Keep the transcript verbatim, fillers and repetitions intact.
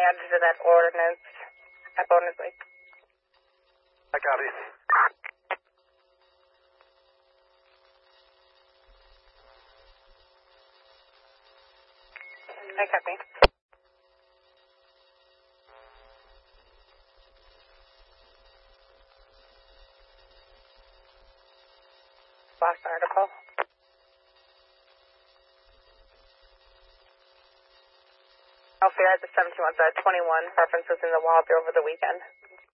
added to that ordinance at Bonus Lake. I copy. I copy. Last article. I'll figure out the seventeen one, so twenty-one references in the Wallaby over the weekend.